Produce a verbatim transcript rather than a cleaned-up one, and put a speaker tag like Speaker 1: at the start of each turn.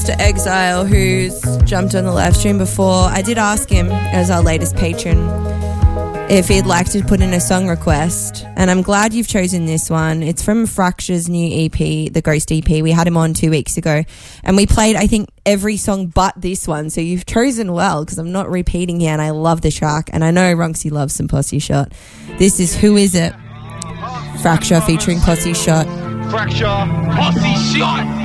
Speaker 1: Mister Exile, who's jumped on the live stream before, I did ask him, as our latest patron, if he'd like to put in a song request, and I'm glad you've chosen this one. It's from Fracture's new E P, the Ghost E P. We had him on two weeks ago, and we played, I think, every song but this one, so you've chosen well, because I'm not repeating here, and I love the track, and I know Ronxy loves some Posse Shot. This is Who Is It? Fracture featuring Posse Shot.
Speaker 2: Fracture, Posse Shot.